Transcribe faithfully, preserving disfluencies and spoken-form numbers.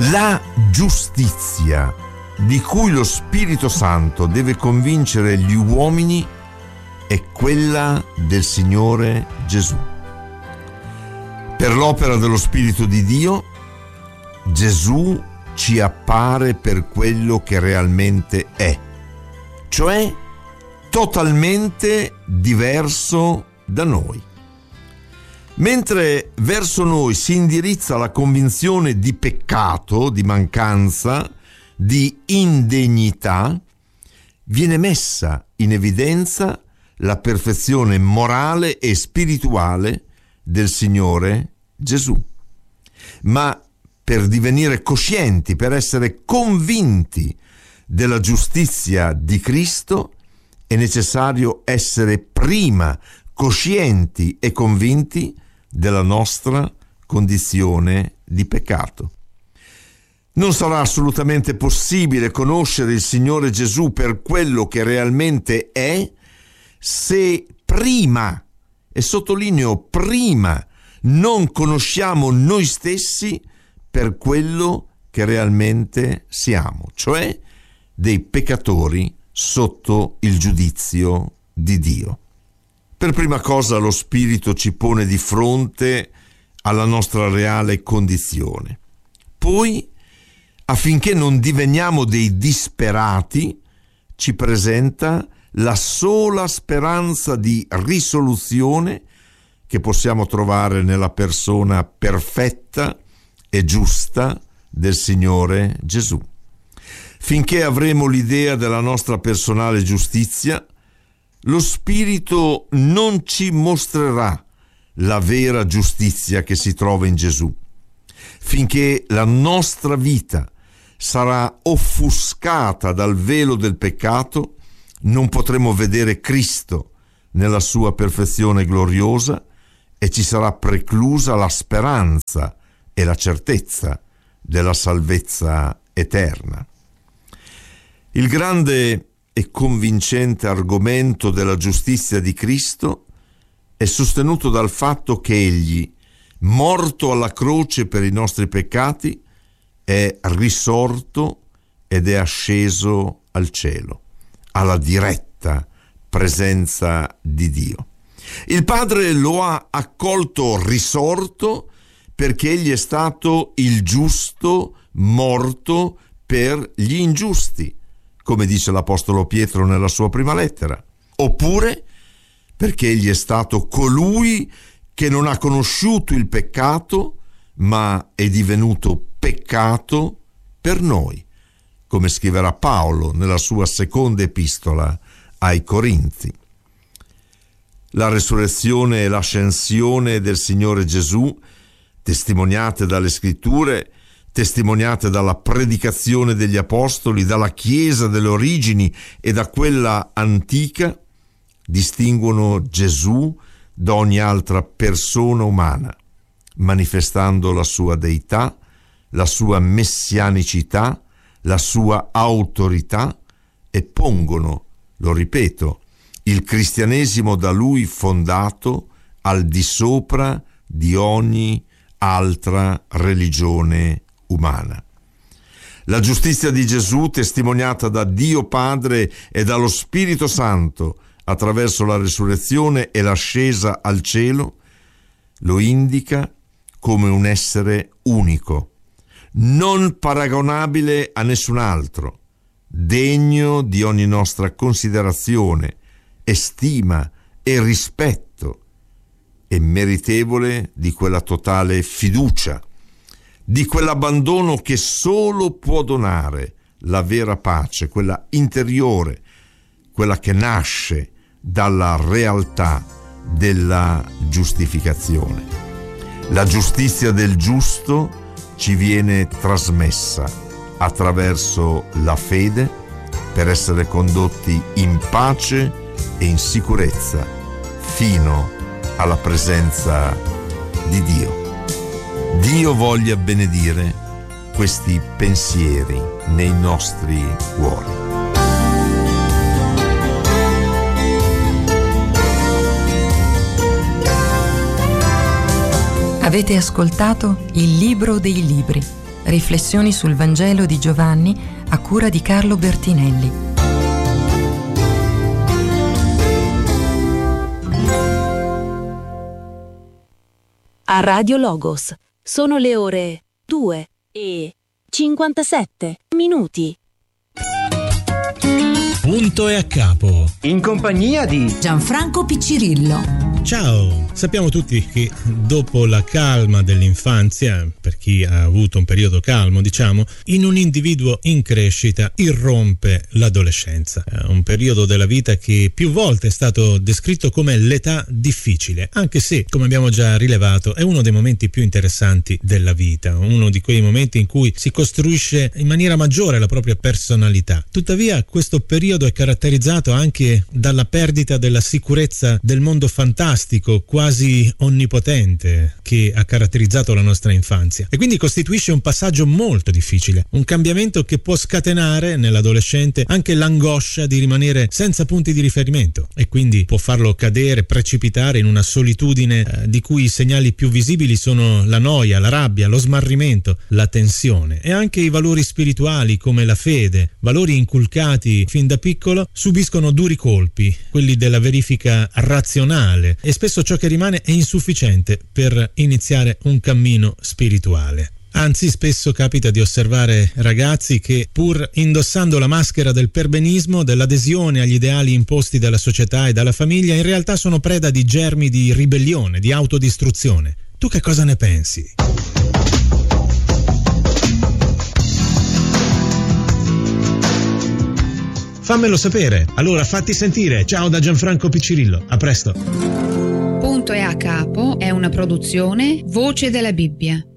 La giustizia di cui lo Spirito Santo deve convincere gli uomini è quella del Signore Gesù. Per l'opera dello Spirito di Dio, Gesù ci appare per quello che realmente è, cioè totalmente diverso da noi. Mentre verso noi si indirizza la convinzione di peccato, di mancanza, di indegnità, viene messa in evidenza la perfezione morale e spirituale del Signore Gesù. Ma per divenire coscienti, per essere convinti della giustizia di Cristo, è necessario essere prima coscienti e convinti della nostra condizione di peccato. Non sarà assolutamente possibile conoscere il Signore Gesù per quello che realmente è se prima, e sottolineo prima, non conosciamo noi stessi per quello che realmente siamo, cioè dei peccatori sotto il giudizio di Dio. Per prima cosa lo Spirito ci pone di fronte alla nostra reale condizione. Poi, affinché non diveniamo dei disperati, ci presenta la sola speranza di risoluzione che possiamo trovare nella persona perfetta e giusta del Signore Gesù. Finché avremo l'idea della nostra personale giustizia, lo Spirito non ci mostrerà la vera giustizia che si trova in Gesù. Finché la nostra vita sarà offuscata dal velo del peccato, non potremo vedere Cristo nella sua perfezione gloriosa e ci sarà preclusa la speranza e la certezza della salvezza eterna. Il grande e convincente argomento della giustizia di Cristo è sostenuto dal fatto che Egli, morto alla croce per i nostri peccati, è risorto ed è asceso al cielo, alla diretta presenza di Dio. Il Padre lo ha accolto risorto perché Egli è stato il giusto morto per gli ingiusti, come dice l'Apostolo Pietro nella sua prima lettera, oppure perché Egli è stato colui che non ha conosciuto il peccato, ma è divenuto peccato per noi, come scriverà Paolo nella sua seconda epistola ai Corinzi. La resurrezione e l'ascensione del Signore Gesù, testimoniate dalle Scritture, testimoniate dalla predicazione degli Apostoli, dalla Chiesa delle origini e da quella antica, distinguono Gesù da ogni altra persona umana, manifestando la sua deità, la sua messianicità, la sua autorità e pongono, lo ripeto, il cristianesimo da lui fondato al di sopra di ogni altra religione umana. La giustizia di Gesù, testimoniata da Dio Padre e dallo Spirito Santo attraverso la resurrezione e l'ascesa al cielo, lo indica come un essere unico, non paragonabile a nessun altro, degno di ogni nostra considerazione, stima e rispetto, e meritevole di quella totale fiducia, di quell'abbandono che solo può donare la vera pace, quella interiore, quella che nasce dalla realtà della giustificazione. La giustizia del giusto ci viene trasmessa attraverso la fede per essere condotti in pace e in sicurezza fino alla presenza di Dio. Dio voglia benedire questi pensieri nei nostri cuori. Avete ascoltato Il Libro dei Libri, Riflessioni sul Vangelo di Giovanni a cura di Carlo Bertinelli. A Radio Logos sono le ore due e cinquantasette minuti. Punto e a capo. In compagnia di Gianfranco Piccirillo. Ciao, sappiamo tutti che dopo la calma dell'infanzia, per chi ha avuto un periodo calmo, diciamo, in un individuo in crescita irrompe l'adolescenza. È un periodo della vita che più volte è stato descritto come l'età difficile, anche se, come abbiamo già rilevato, è uno dei momenti più interessanti della vita, uno di quei momenti in cui si costruisce in maniera maggiore la propria personalità. Tuttavia, questo periodo è caratterizzato anche dalla perdita della sicurezza del mondo fantastico, quasi onnipotente, che ha caratterizzato la nostra infanzia, e quindi costituisce un passaggio molto difficile, un cambiamento che può scatenare nell'adolescente anche l'angoscia di rimanere senza punti di riferimento, e quindi può farlo cadere, precipitare in una solitudine eh, di cui i segnali più visibili sono la noia, la rabbia, lo smarrimento, la tensione, e anche i valori spirituali come la fede, valori inculcati fin da piccolo, subiscono duri colpi, quelli della verifica razionale, e spesso ciò che rimane è insufficiente per iniziare un cammino spirituale. Anzi, spesso capita di osservare ragazzi che, pur indossando la maschera del perbenismo, dell'adesione agli ideali imposti dalla società e dalla famiglia, in realtà sono preda di germi di ribellione, di autodistruzione. Tu che cosa ne pensi? Fammelo sapere, allora fatti sentire. Ciao da Gianfranco Piccirillo, a presto. Punto e a capo è una produzione Voce della Bibbia.